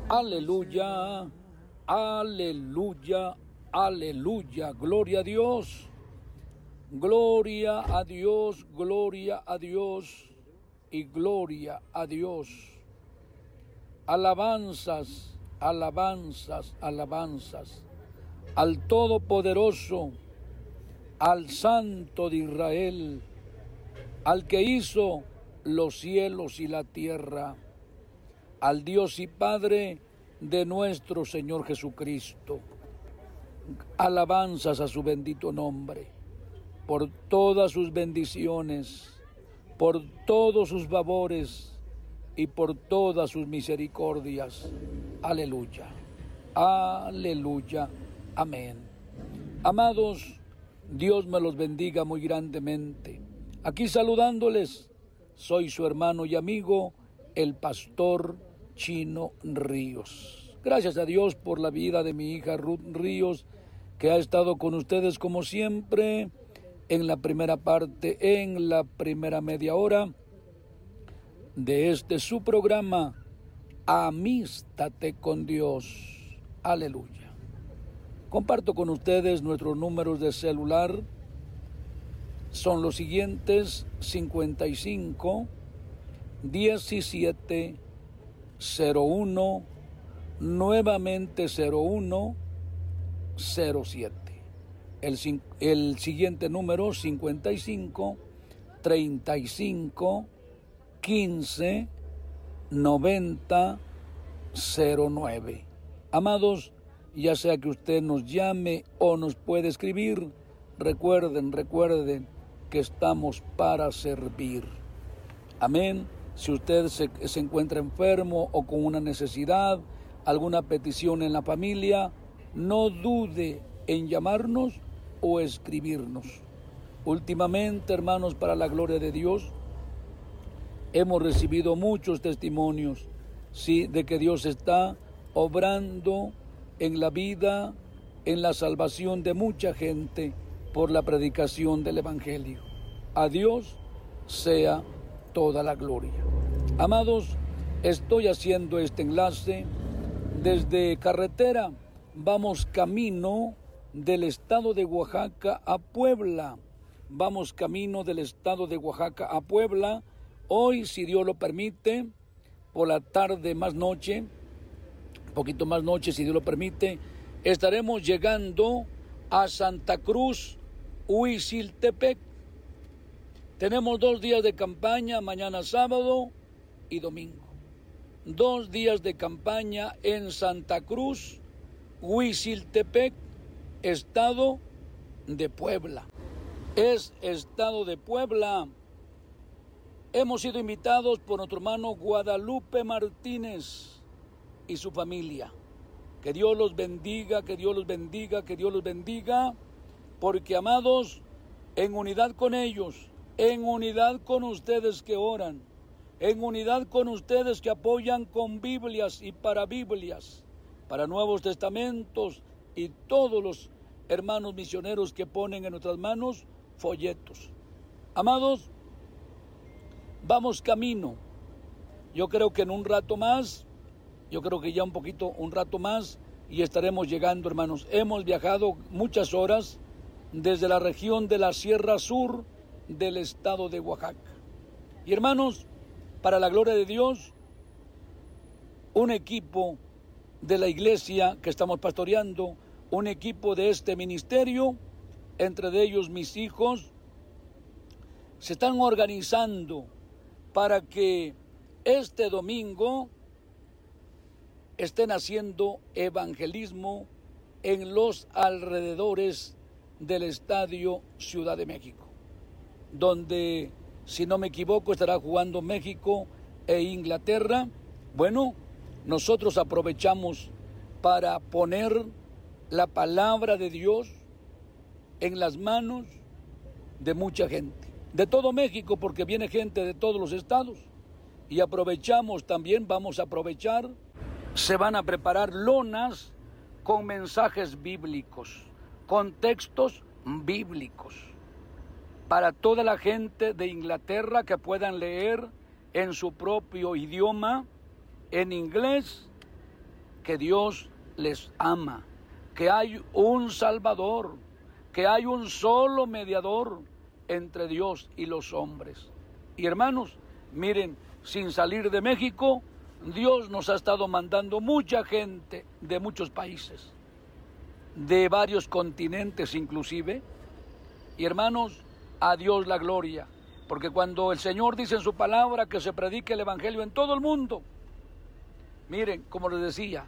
Aleluya, aleluya, aleluya, gloria a Dios, gloria a Dios, gloria a Dios y gloria a Dios. Alabanzas, alabanzas, alabanzas al Todopoderoso, al Santo de Israel, al que hizo los cielos y la tierra, al Dios y Padre de nuestro Señor Jesucristo. Alabanzas a su bendito nombre, por todas sus bendiciones, por todos sus favores y por todas sus misericordias. Aleluya, aleluya, amén. Amados, Dios me los bendiga muy grandemente. Aquí saludándoles, soy su hermano y amigo, el pastor Chino Ríos. Gracias a Dios por la vida de mi hija Ruth Ríos, que ha estado con ustedes como siempre en la primera parte, en la primera media hora de su programa, Amístate con Dios. Aleluya. Comparto con ustedes nuestros números de celular. Son los siguientes: 55 17 01, nuevamente 01 07. El siguiente número: 55 35 15 90 09. Amados, ya sea que usted nos llame o nos puede escribir, recuerden que estamos para servir. Amén. Si usted se encuentra enfermo o con una necesidad, alguna petición en la familia, no dude en llamarnos o escribirnos. Últimamente, hermanos, para la gloria de Dios, hemos recibido muchos testimonios, sí, de que Dios está obrando en la vida, en la salvación de mucha gente por la predicación del Evangelio. A Dios sea toda la gloria. Amados, estoy haciendo este enlace desde carretera. Vamos camino del estado de Oaxaca a Puebla. Vamos camino del estado de Oaxaca a Puebla. Hoy, si Dios lo permite, por la tarde más noche, un poquito más noche, si Dios lo permite, estaremos llegando a Santa Cruz, Huiziltepec. Tenemos 2 días de campaña, mañana sábado y domingo. 2 días de campaña en Santa Cruz, Huiziltepec, estado de Puebla. Es estado de Puebla. Hemos sido invitados por nuestro hermano Guadalupe Martínez y su familia. Que Dios los bendiga, que Dios los bendiga, que Dios los bendiga, porque, amados, en unidad con ellos, en unidad con ustedes que oran, en unidad con ustedes que apoyan con Biblias y para Biblias, para Nuevos Testamentos y todos los hermanos misioneros que ponen en nuestras manos folletos. Amados, vamos camino. Yo creo que en un rato más, un rato más, y estaremos llegando, hermanos. Hemos viajado muchas horas desde la región de la Sierra Sur del estado de Oaxaca. Y, hermanos, para la gloria de Dios, un equipo de la iglesia que estamos pastoreando, un equipo de este ministerio, entre de ellos mis hijos, se están organizando para que este domingo estén haciendo evangelismo en los alrededores del Estadio Ciudad de México, donde, si no me equivoco, estará jugando México e Inglaterra. Bueno, nosotros aprovechamos para poner la palabra de Dios en las manos de mucha gente, de todo México, porque viene gente de todos los estados, y aprovechamos también, vamos a aprovechar, se van a preparar lonas con mensajes bíblicos, con textos bíblicos, para toda la gente de Inglaterra que puedan leer en su propio idioma, en inglés que Dios les ama, que hay un Salvador, que hay un solo mediador entre Dios y los hombres. Y hermanos, miren, sin salir de México, Dios nos ha estado mandando mucha gente de muchos países, de varios continentes inclusive. Y hermanos, a Dios la gloria, porque cuando el Señor dice en su palabra que se predique el Evangelio en todo el mundo, miren, como les decía,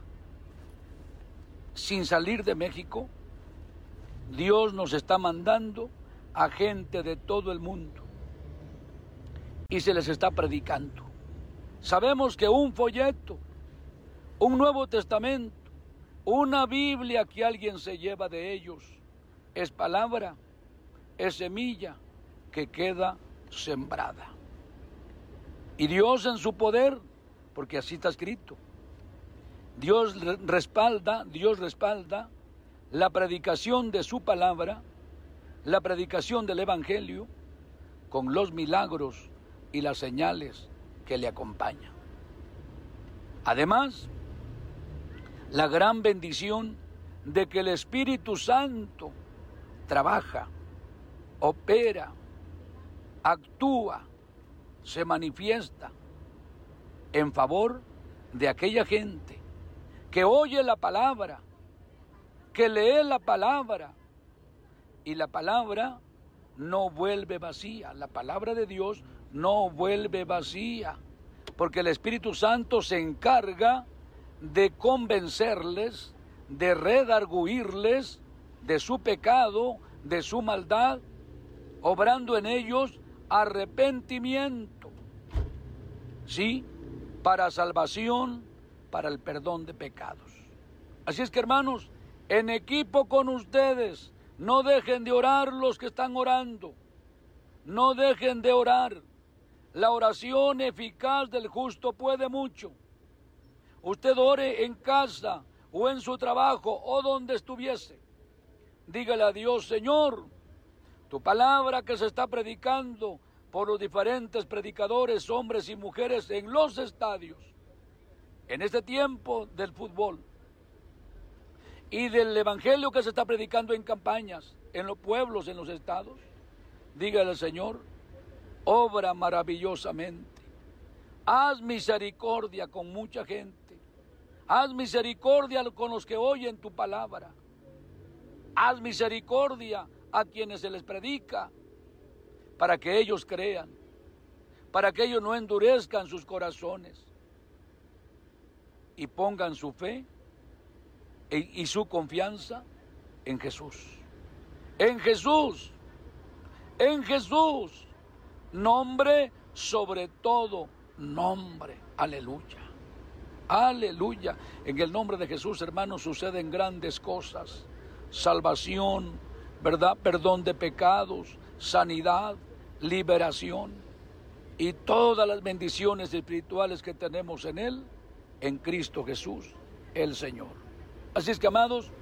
sin salir de México, Dios nos está mandando a gente de todo el mundo y se les está predicando. Sabemos que un folleto, un Nuevo Testamento, una Biblia que alguien se lleva de ellos, es palabra, es semilla que queda sembrada. Y Dios en su poder, porque así está escrito, Dios respalda la predicación de su palabra, la predicación del Evangelio, con los milagros y las señales que le acompañan. Además, la gran bendición de que el Espíritu Santo trabaja, opera, actúa, se manifiesta en favor de aquella gente que oye la palabra, que lee la palabra, y la palabra no vuelve vacía. La palabra de Dios no vuelve vacía, porque el Espíritu Santo se encarga de convencerles, de redarguirles de su pecado, de su maldad, obrando en ellos arrepentimiento, sí, para salvación, para el perdón de pecados. Así es que, hermanos, en equipo con ustedes, no dejen de orar los que están orando, no dejen de orar. La oración eficaz del justo puede mucho. Usted ore en casa o en su trabajo o donde estuviese. Dígale a Dios: Señor, tu palabra que se está predicando por los diferentes predicadores, hombres y mujeres en los estadios, en este tiempo del fútbol, y del evangelio que se está predicando en campañas, en los pueblos, en los estados, dígale al Señor: obra maravillosamente, haz misericordia con mucha gente, haz misericordia con los que oyen tu palabra, haz misericordia a quienes se les predica, para que ellos crean, para que ellos no endurezcan sus corazones y pongan su fe y su confianza en Jesús. En Jesús, en Jesús, nombre sobre todo nombre. Aleluya, aleluya. En el nombre de Jesús, hermanos, suceden grandes cosas. Salvación, ¿verdad? Perdón de pecados, sanidad, liberación y todas las bendiciones espirituales que tenemos en Él, en Cristo Jesús, el Señor. Así es que, amados,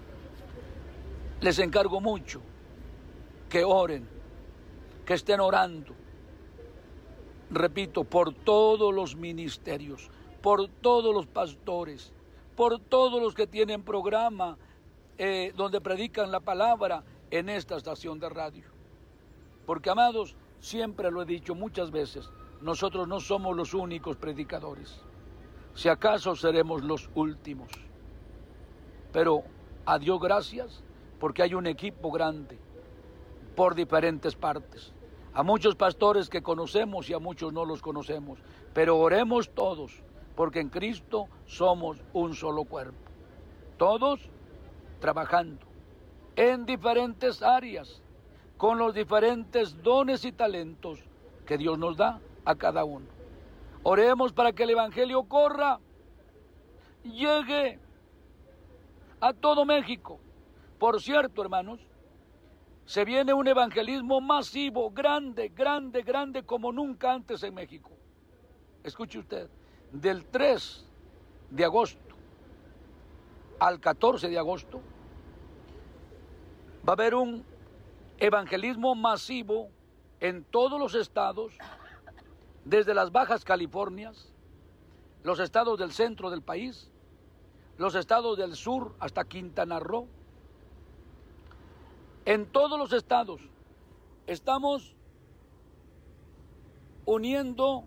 les encargo mucho que oren, que estén orando, repito, por todos los ministerios, por todos los pastores, por todos los que tienen programa donde predican la palabra en esta estación de radio. Porque, amados, siempre lo he dicho muchas veces, nosotros no somos los únicos predicadores. Si acaso seremos los últimos. Pero a Dios gracias, porque hay un equipo grande por diferentes partes. A muchos pastores que conocemos y a muchos no los conocemos. Pero oremos todos, porque en Cristo somos un solo cuerpo. Todos trabajando en diferentes áreas, con los diferentes dones y talentos que Dios nos da a cada uno. Oremos para que el Evangelio corra, llegue a todo México. Por cierto, hermanos, se viene un evangelismo masivo, grande, grande, grande, como nunca antes en México. Escuche usted, del 3 de agosto al 14 de agosto va a haber un evangelismo masivo en todos los estados, desde las Bajas Californias, los estados del centro del país, los estados del sur hasta Quintana Roo. En todos los estados estamos uniendo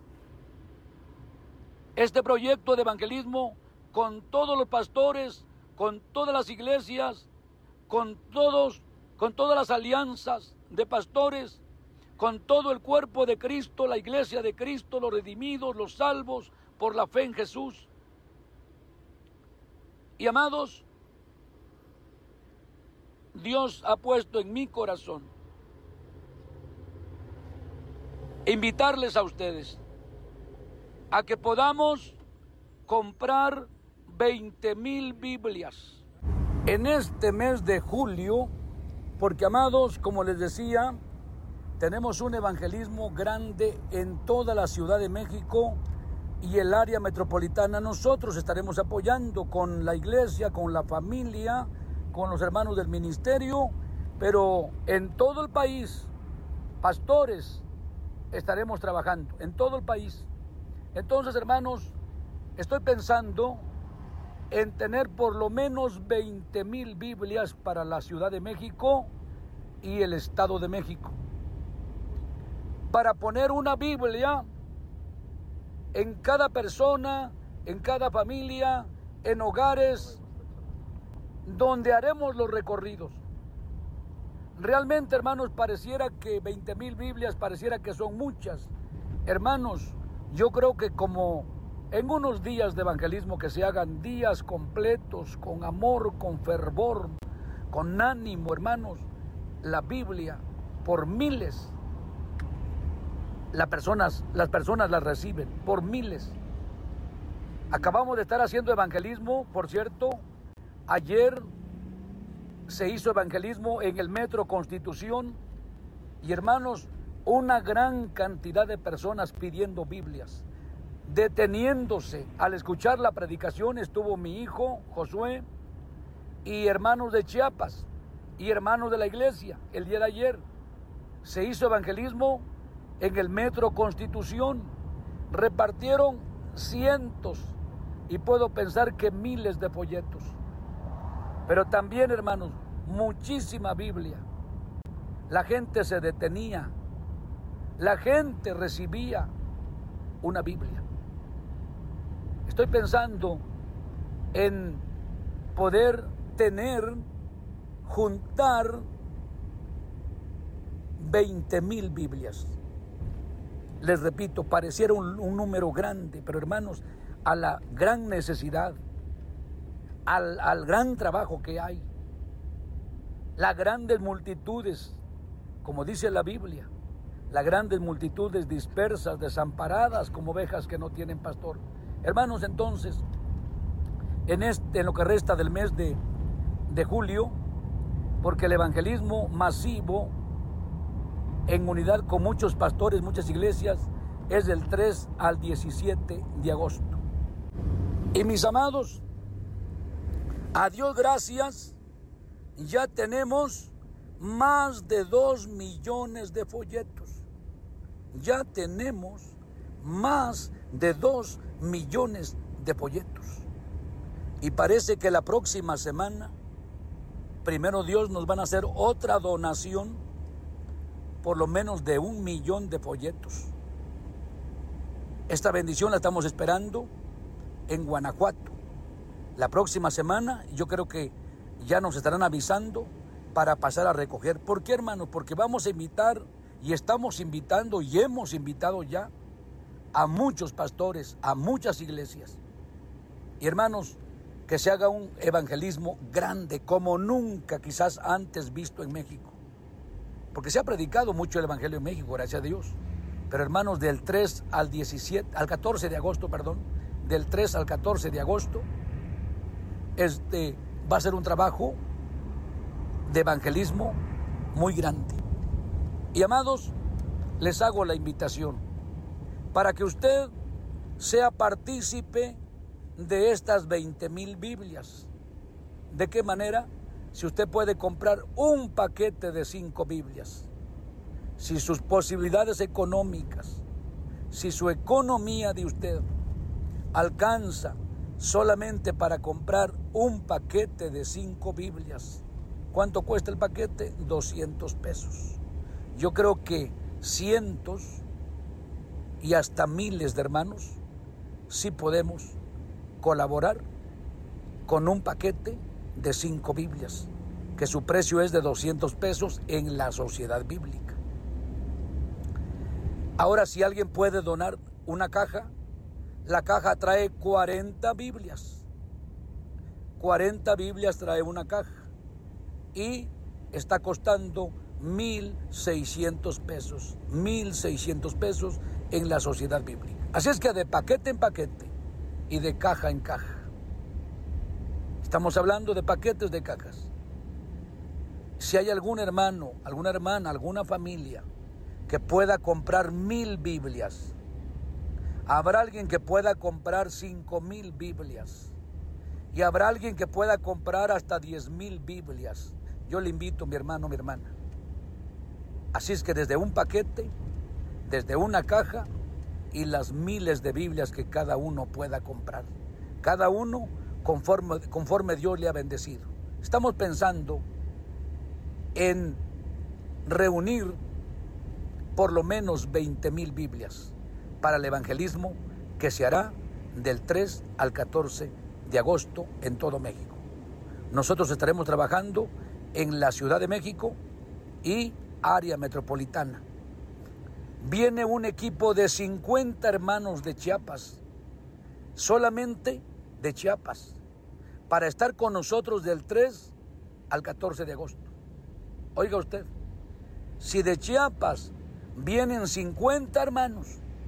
este proyecto de evangelismo con todos los pastores, con todas las iglesias, con todas las alianzas de pastores, con todo el cuerpo de Cristo, la iglesia de Cristo, los redimidos, los salvos por la fe en Jesús. Y amados, Dios ha puesto en mi corazón invitarles a ustedes a que podamos comprar 20,000 Biblias en este mes de julio, porque amados, como les decía, tenemos un evangelismo grande en toda la Ciudad de México y el área metropolitana. Nosotros estaremos apoyando con la iglesia, con la familia, con los hermanos del ministerio, pero en todo el país, pastores, estaremos trabajando en todo el país. Entonces, hermanos, estoy pensando en tener por lo menos 20,000 Biblias para la Ciudad de México y el Estado de México, para poner una Biblia en cada persona, en cada familia, en hogares donde haremos los recorridos. Realmente, hermanos, pareciera que 20,000 Biblias, pareciera que son muchas. Hermanos, yo creo que como en unos días de evangelismo que se hagan días completos, con amor, con fervor, con ánimo, hermanos, la Biblia por miles, las personas la reciben por miles. Acabamos de estar haciendo evangelismo, por cierto, ayer se hizo evangelismo en el Metro Constitución y, hermanos, una gran cantidad de personas pidiendo Biblias, deteniéndose al escuchar la predicación. Estuvo mi hijo Josué y hermanos de Chiapas y hermanos de la iglesia. El día de ayer se hizo evangelismo en el Metro Constitución, repartieron cientos y puedo pensar que miles de folletos. Pero también, hermanos, muchísima Biblia. La gente se detenía, la gente recibía una Biblia. Estoy pensando en poder juntar 20,000 Biblias. Les repito, pareciera un número grande, pero hermanos, a la gran necesidad, al gran trabajo que hay, las grandes multitudes, como dice la Biblia, las grandes multitudes dispersas, desamparadas como ovejas que no tienen pastor. Hermanos, entonces, en lo que resta del mes de julio, porque el evangelismo masivo en unidad con muchos pastores, muchas iglesias, es del 3 al 17 de agosto. Y mis amados, a Dios gracias, ya tenemos más de 2 millones de folletos. Ya tenemos más de 2 millones de folletos. Y parece que la próxima semana, primero Dios, nos van a hacer otra donación, por lo menos de 1 millón de folletos. Esta bendición la estamos esperando en Guanajuato. La próxima semana yo creo que ya nos estarán avisando para pasar a recoger. ¿Por qué, hermanos? Porque vamos a invitar y estamos invitando y hemos invitado ya a muchos pastores, a muchas iglesias. Y hermanos, que se haga un evangelismo grande como nunca quizás antes visto en México. Porque se ha predicado mucho el evangelio en México, gracias a Dios. Pero hermanos, del 3 al 14 de agosto, del 3 al 14 de agosto, va a ser un trabajo de evangelismo muy grande. Y amados, les hago la invitación para que usted sea partícipe de estas 20,000 Biblias. ¿De qué manera? Si usted puede comprar un paquete de 5 Biblias, si sus posibilidades económicas, si su economía de usted alcanza, solamente para comprar un paquete de 5 Biblias. ¿Cuánto cuesta el paquete? 200 pesos. Yo creo que cientos y hasta miles de hermanos sí podemos colaborar con un paquete de 5 Biblias, que su precio es de 200 pesos en la Sociedad Bíblica. Ahora, si alguien puede donar una caja, la caja trae 40 Biblias. 40 Biblias trae una caja y está costando 1,600 pesos. 1,600 pesos en la Sociedad Bíblica. Así es que de paquete en paquete y de caja en caja. Estamos hablando de paquetes de cajas. Si hay algún hermano, alguna hermana, alguna familia que pueda comprar 1,000 Biblias, habrá alguien que pueda comprar 5,000 Biblias y habrá alguien que pueda comprar hasta 10,000 Biblias. Yo le invito, mi hermano, mi hermana. Así es que desde un paquete, desde una caja y las miles de Biblias que cada uno pueda comprar. Cada uno conforme Dios le ha bendecido. Estamos pensando en reunir por lo menos 20,000 Biblias para el evangelismo que se hará del 3 al 14 de agosto en todo México. Nosotros estaremos trabajando en la Ciudad de México y área metropolitana. Viene un equipo de 50 hermanos de Chiapas, solamente de Chiapas, para estar con nosotros del 3 al 14 de agosto. Oiga usted, si de Chiapas vienen 50 hermanos,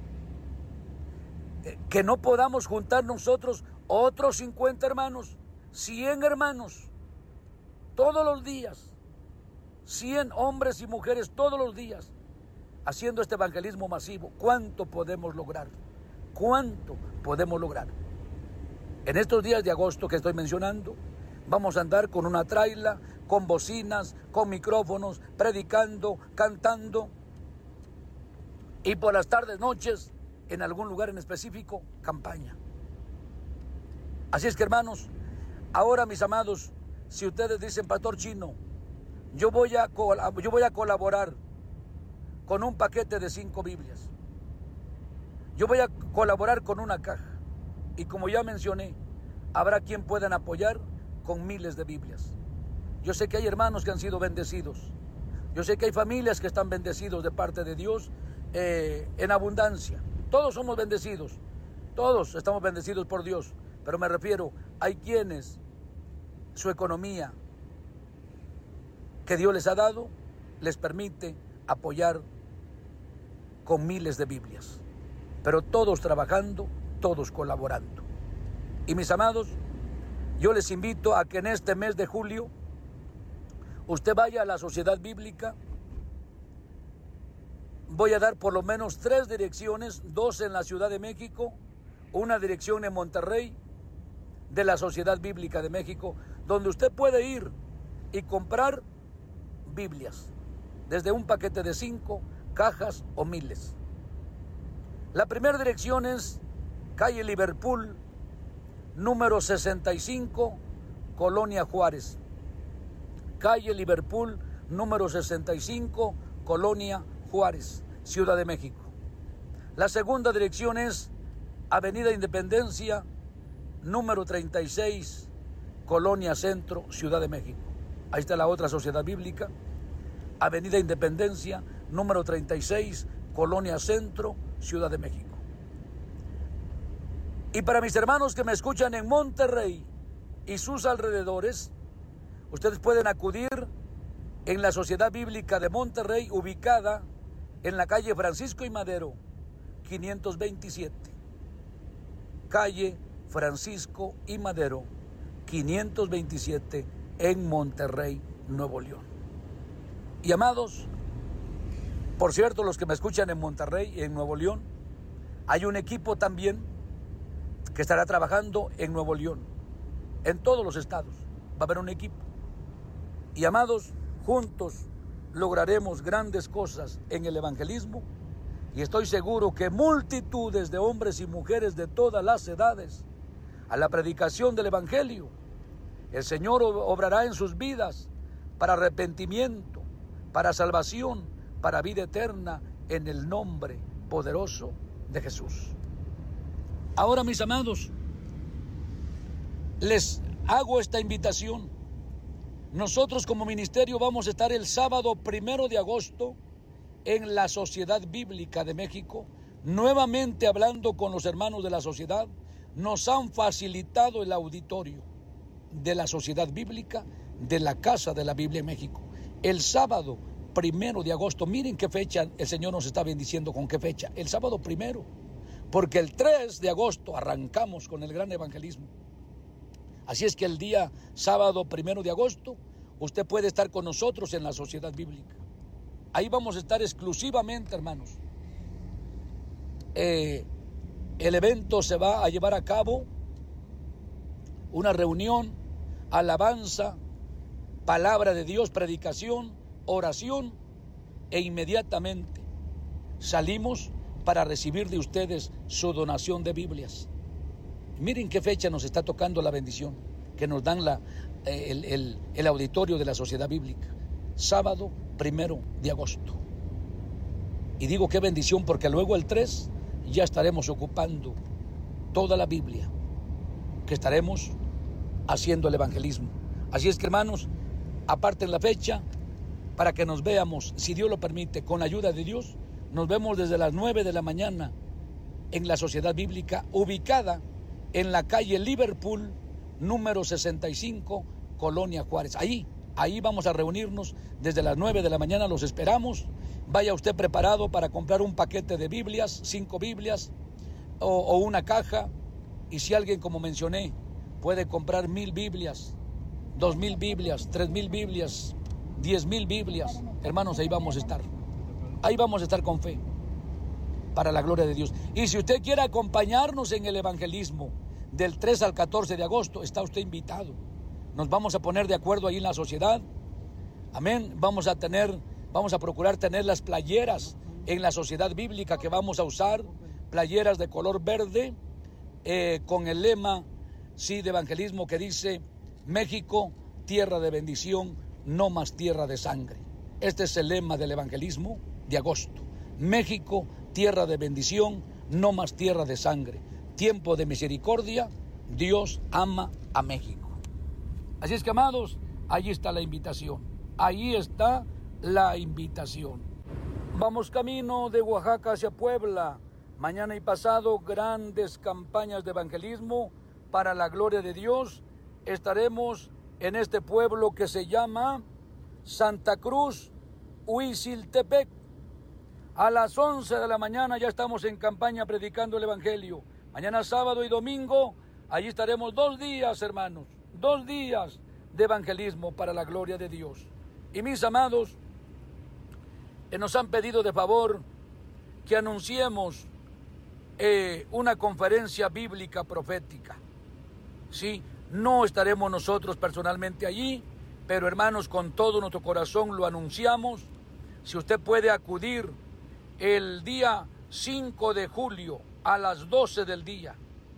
que no podamos juntar nosotros otros 50 hermanos, 100 hermanos, todos los días, 100 hombres y mujeres todos los días, haciendo este evangelismo masivo. ¿Cuánto podemos lograr? ¿Cuánto podemos lograr? En estos días de agosto que estoy mencionando, vamos a andar con una traila, con bocinas, con micrófonos, predicando, cantando, y por las tardes, noches, en algún lugar en específico, campaña. Así es que, hermanos, ahora, mis amados, si ustedes dicen, Pastor Chino, yo voy a colaborar con un paquete de 5 Biblias, yo voy a colaborar con una caja, y como ya mencioné, habrá quien puedan apoyar con miles de Biblias. Yo sé que hay hermanos que han sido bendecidos, yo sé que hay familias que están bendecidos de parte de Dios en abundancia. Todos somos bendecidos, todos estamos bendecidos por Dios, pero me refiero, hay quienes su economía que Dios les ha dado les permite apoyar con miles de Biblias, pero todos trabajando, todos colaborando. Y mis amados, yo les invito a que en este mes de julio usted vaya a la Sociedad Bíblica. Voy a dar por lo menos 3 direcciones, 2 en la Ciudad de México, una dirección en Monterrey, de la Sociedad Bíblica de México, donde usted puede ir y comprar Biblias, desde un paquete de 5, cajas o miles. La primera dirección es calle Liverpool, número 65, Colonia Juárez. Calle Liverpool, número 65, Colonia Juárez, Ciudad de México. La segunda dirección es Avenida Independencia, número 36, Colonia Centro, Ciudad de México. Ahí está la otra Sociedad Bíblica. Avenida Independencia, número 36, Colonia Centro, Ciudad de México. Y para mis hermanos que me escuchan en Monterrey y sus alrededores, ustedes pueden acudir en la Sociedad Bíblica de Monterrey, ubicada en la calle Francisco y Madero, 527. Calle Francisco y Madero, 527, en Monterrey, Nuevo León. Y amados, por cierto, los que me escuchan en Monterrey y en Nuevo León, hay un equipo también que estará trabajando en Nuevo León, en todos los estados, va a haber un equipo. Y amados, juntos lograremos grandes cosas en el evangelismo, y estoy seguro que multitudes de hombres y mujeres de todas las edades a la predicación del Evangelio. El Señor obrará en sus vidas para arrepentimiento, para salvación, para vida eterna, en el nombre poderoso de Jesús. Ahora, mis amados, les hago esta invitación. Nosotros como ministerio vamos a estar el sábado 1 de agosto en la Sociedad Bíblica de México, nuevamente hablando con los hermanos de la sociedad. Nos han facilitado el auditorio de la Sociedad Bíblica de la Casa de la Biblia en México. El sábado 1 de agosto, miren qué fecha el Señor nos está bendiciendo, con qué fecha, el sábado 1, porque el 3 de agosto arrancamos con el gran evangelismo. Así es que el día sábado 1 de agosto, usted puede estar con nosotros en la Sociedad Bíblica. Ahí vamos a estar exclusivamente, hermanos. El evento se va a llevar a cabo, una reunión, alabanza, palabra de Dios, predicación, oración, e inmediatamente salimos para recibir de ustedes su donación de Biblias. Miren qué fecha nos está tocando la bendición que nos dan el auditorio de la Sociedad Bíblica. Sábado 1 de agosto. Y digo qué bendición porque luego el 3 ya estaremos ocupando toda la Biblia, que estaremos haciendo el evangelismo. Así es que, hermanos, aparten la fecha para que nos veamos, si Dios lo permite, con la ayuda de Dios. Nos vemos desde las 9 de la mañana en la Sociedad Bíblica, ubicada en la calle Liverpool, número 65, Colonia Juárez. Ahí vamos a reunirnos desde las 9 de la mañana, los esperamos. Vaya usted preparado para comprar un paquete de Biblias, 5 Biblias o una caja. Y si alguien, como mencioné, puede comprar 1000 Biblias, 2000 Biblias, 3000 Biblias, 10,000 Biblias, hermanos, ahí vamos a estar. Ahí vamos a estar con fe, para la gloria de Dios. Y si usted quiere acompañarnos en el evangelismo del 3 al 14 de agosto, está usted invitado. Nos vamos a poner de acuerdo ahí en la sociedad. Amén. Vamos a procurar tener las playeras en la Sociedad Bíblica que vamos a usar, playeras de color verde, con el lema, sí, de evangelismo, que dice: México, tierra de bendición, no más tierra de sangre. Este es el lema del evangelismo de agosto. México, tierra de bendición, no más tierra de sangre. Tiempo de misericordia, Dios ama a México. Así es que, amados, ahí está la invitación. Ahí está la invitación. Vamos camino de Oaxaca hacia Puebla. Mañana y pasado, grandes campañas de evangelismo para la gloria de Dios. Estaremos en este pueblo que se llama Santa Cruz, Huiziltepec. A las 11 de la mañana ya estamos en campaña predicando el evangelio. Mañana sábado y domingo, allí estaremos 2 días, hermanos, 2 días de evangelismo para la gloria de Dios. Y mis amados, nos han pedido de favor que anunciemos una conferencia bíblica profética. Sí, no estaremos nosotros personalmente allí, pero, hermanos, con todo nuestro corazón lo anunciamos. Si usted puede acudir el día 5 de julio a las 12 del día,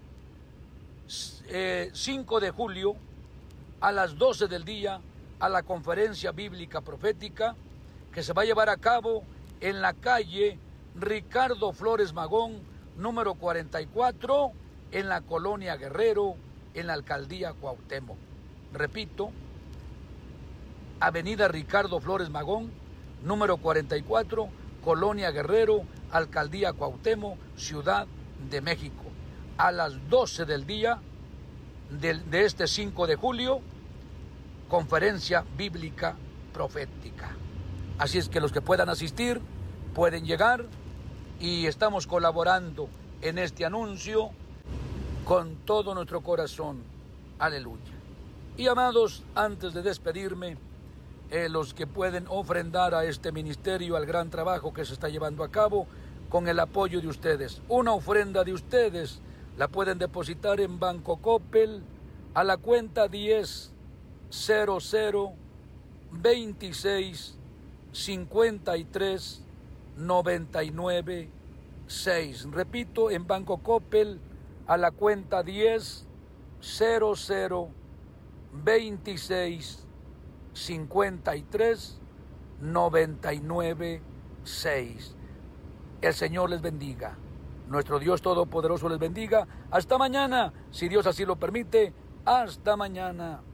5 de julio a las 12 del día, a la conferencia bíblica profética que se va a llevar a cabo en la calle Ricardo Flores Magón, número 44, en la Colonia Guerrero, en la alcaldía Cuauhtémoc. Repito, avenida Ricardo Flores Magón, número 44, Colonia Guerrero, alcaldía Cuauhtémoc, Ciudad de México. A las 12 del día de este 5 de julio, conferencia bíblica profética. Así es que los que puedan asistir pueden llegar, y estamos colaborando en este anuncio con todo nuestro corazón. Aleluya. Y, amados, antes de despedirme, los que pueden ofrendar a este ministerio, al gran trabajo que se está llevando a cabo, con el apoyo de ustedes. Una ofrenda de ustedes la pueden depositar en Banco Coppel a la cuenta 10 00 26 53 99 6. Repito, en Banco Coppel a la cuenta 10 00 26 53 99 6. El Señor les bendiga. Nuestro Dios Todopoderoso les bendiga. Hasta mañana, si Dios así lo permite. Hasta mañana.